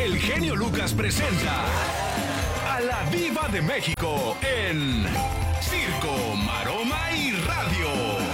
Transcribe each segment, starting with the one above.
el genio Lucas presenta a la Diva de México en Circo, Maroma y Radio.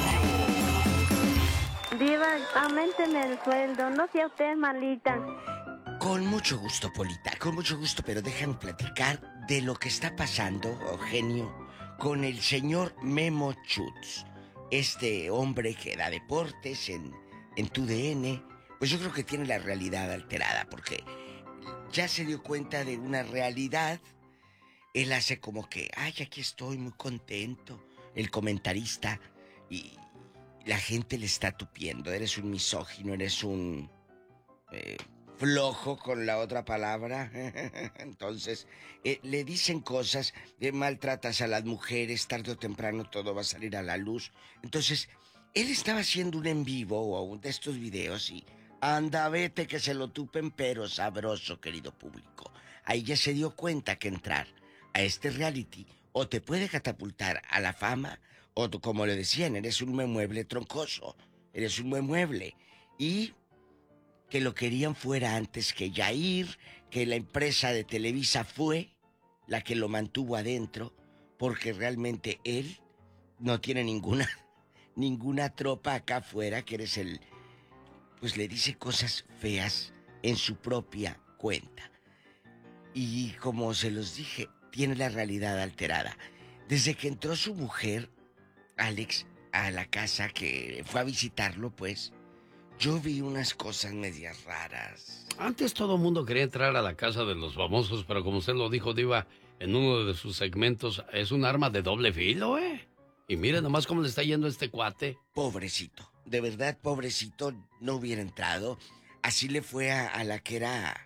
Diva, auménteme el sueldo, no sea usted malita. Con mucho gusto, Polita, con mucho gusto, pero déjame platicar de lo que está pasando, genio, con el señor Memo Schutz. Este hombre que da deportes en TUDN, pues yo creo que tiene la realidad alterada, porque ya se dio cuenta de una realidad. Él hace como que, ay, aquí estoy muy contento, el comentarista, y la gente le está tupiendo. Eres un misógino, eres un flojo con la otra palabra. Entonces, le dicen cosas, maltratas a las mujeres, tarde o temprano todo va a salir a la luz. Entonces, él estaba haciendo un en vivo o de estos videos y anda, vete que se lo tupen, pero sabroso, querido público. Ahí ya se dio cuenta que entrar a este reality o te puede catapultar a la fama, o como le decían, eres un mueble troncoso, eres un mueble. Y que lo querían fuera antes que Yair, que la empresa de Televisa fue la que lo mantuvo adentro, porque realmente él no tiene ninguna tropa acá afuera, que eres el... Pues le dice cosas feas en su propia cuenta. Y como se los dije, tiene la realidad alterada. Desde que entró su mujer, Alex, a la casa, que fue a visitarlo, pues, yo vi unas cosas medias raras. Antes todo el mundo quería entrar a la casa de los famosos, pero como usted lo dijo, Diva, en uno de sus segmentos, es un arma de doble filo, ¿eh? Y mire nomás cómo le está yendo a este cuate. Pobrecito, de verdad, pobrecito, no hubiera entrado. Así le fue a la que era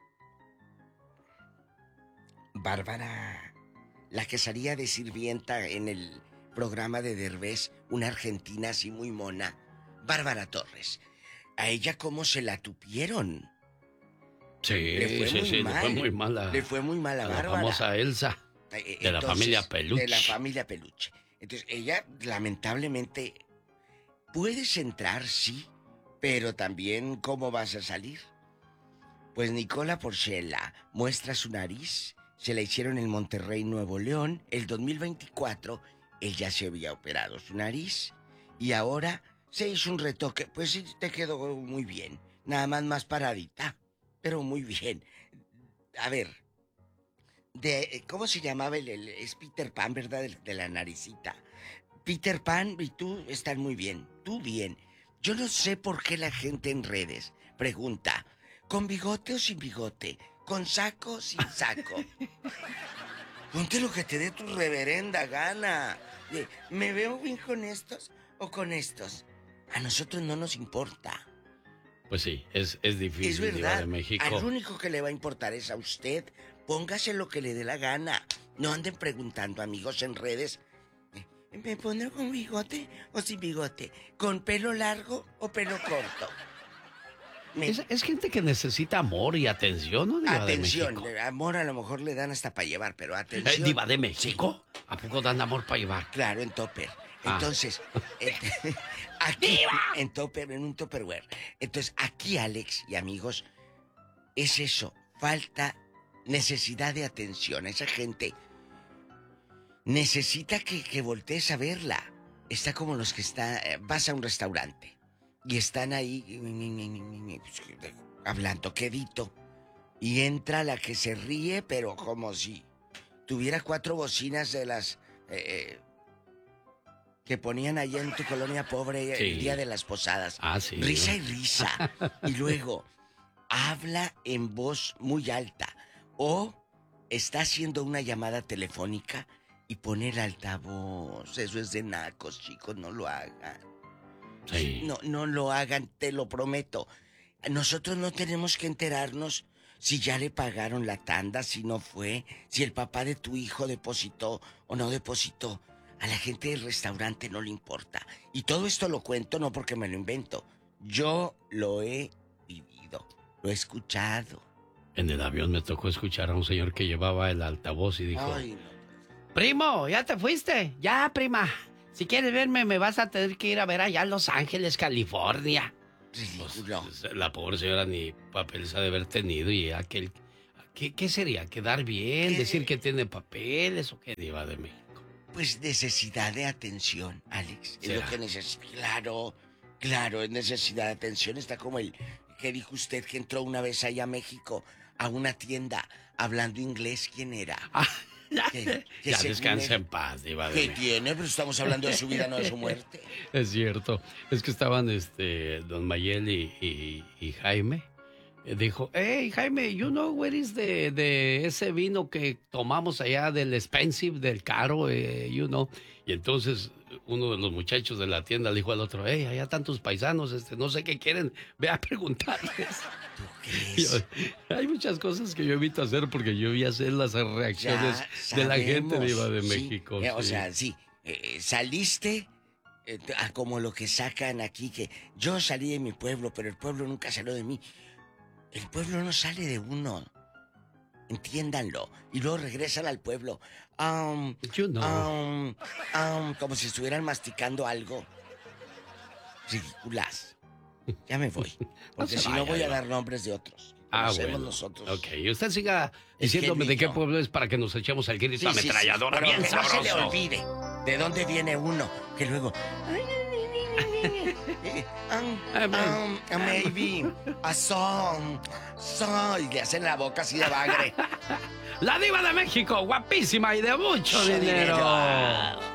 Bárbara, la que salía de sirvienta en el programa de Derbez, una argentina así muy mona, Bárbara Torres. A ella cómo se la tupieron. Sí, le fue muy mal. Le fue muy mal a Bárbara. La famosa Elsa, de la familia Peluche. De la familia Peluche. Entonces, ella, lamentablemente, puedes entrar, sí, pero también, ¿cómo vas a salir? Pues Nicola Porchela muestra su nariz, se la hicieron en Monterrey, Nuevo León. El 2024, ella se había operado su nariz y ahora se hizo un retoque. Pues sí, te quedó muy bien, nada más paradita, pero muy bien. A ver, ¿cómo se llamaba es Peter Pan, ¿verdad? De la naricita. Peter Pan y tú están muy bien, tú bien. Yo no sé por qué la gente en redes pregunta, ¿con bigote o sin bigote? ¿Con saco o sin saco? Ponte lo que te dé tu reverenda gana. ¿Me veo bien con estos o con estos? A nosotros no nos importa. Pues sí, es difícil. Es verdad, Diva de México. al único que le va a importar es a usted. Póngase lo que le dé la gana. No anden preguntando, amigos, en redes, ¿me pondré con bigote o sin bigote? ¿Con pelo largo o pelo corto? Es gente que necesita amor y atención, ¿no, Diva atención, de México? Amor a lo mejor le dan hasta para llevar, pero atención. ¿Diva de México? Sí. ¿A poco dan amor para llevar? Claro, en topper. Entonces, aquí, en topper, en un topperware. Entonces, aquí, Alex y amigos, es eso, falta, necesidad de atención. Esa gente necesita que voltees a verla. Está como los que vas a un restaurante y están ahí hablando quedito y entra la que se ríe, pero como si tuviera 4 bocinas de las que ponían allá en tu colonia pobre, sí, el día de las posadas. Sí. Risa y risa. Y luego habla en voz muy alta o está haciendo una llamada telefónica y pone el altavoz. Eso es de nacos, chicos, no lo hagan. Sí. No lo hagan, te lo prometo. Nosotros no tenemos que enterarnos si ya le pagaron la tanda, si no fue, si el papá de tu hijo depositó o no depositó. A la gente del restaurante no le importa. Y todo esto lo cuento no porque me lo invento. Yo lo he vivido, lo he escuchado. En el avión me tocó escuchar a un señor que llevaba el altavoz y dijo... Ay, no. Primo, ¿ya te fuiste? Ya, prima. Si quieres verme, me vas a tener que ir a ver allá a Los Ángeles, California. Ridículo. Pues, la pobre señora ni papeles ha de haber tenido y aquel... ¿Qué sería? ¿Quedar bien? ¿Decir que tiene papeles o qué, Diva de México? Pues necesidad de atención, Alex. Es lo que necesita. Claro, es necesidad de atención. Está como el que dijo usted que entró una vez ahí a México a una tienda hablando inglés. ¿Quién era? Ya descansa en paz, Diva de México. ¿Qué tiene? Pero estamos hablando de su vida, no de su muerte. Es cierto. Es que estaban don Mayel y Jaime. Dijo, hey, Jaime, you know where is de ese vino que tomamos allá del expensive, del caro, you know. Y entonces uno de los muchachos de la tienda le dijo al otro, hey, allá están tus paisanos, no sé qué quieren, ve a preguntarles. ¿Tú crees? Hay muchas cosas que yo evito hacer porque yo voy a hacer las reacciones de la gente de Iba de México. O sea, sí, saliste como lo que sacan aquí, que yo salí de mi pueblo, pero el pueblo nunca salió de mí. El pueblo no sale de uno. Entiéndanlo. Y luego regresan al pueblo. Como si estuvieran masticando algo. Ridículas. Ya me voy. Porque si no voy a dar nombres de otros. Bueno. Nosotros. Ok, y usted siga diciéndome de qué pueblo es para que nos echemos al grito ametralladora bien que sabroso. no se le olvide de dónde viene uno. Que luego... maybe a song. Y le hacen la boca así de bagre. La Diva de México, guapísima y de mucho dinero.